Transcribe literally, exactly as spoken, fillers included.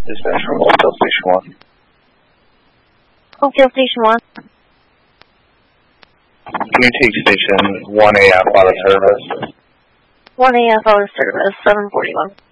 Dispatch from Oakdale Station one. Oakdale Station one. Can you take Station one A F out of service? one A F out of service, seven forty-one.